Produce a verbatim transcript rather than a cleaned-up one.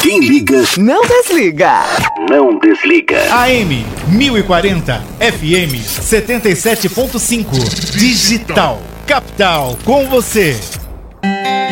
Quem liga, não desliga. Não desliga. A M mil e quarenta, F M setenta e sete ponto cinco. Digital. Capital com você.